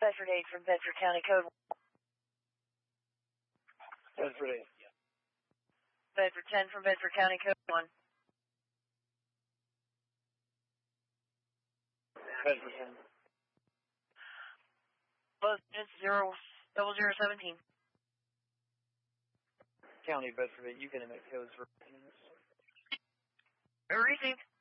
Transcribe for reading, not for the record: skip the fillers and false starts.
Bedford 8 from Bedford County Code. Bedford 8. Bedford 10 from Bedford County Code 1. Bedford 10. Both units 00017. County Bedford 8, you can emit codes for units. Received.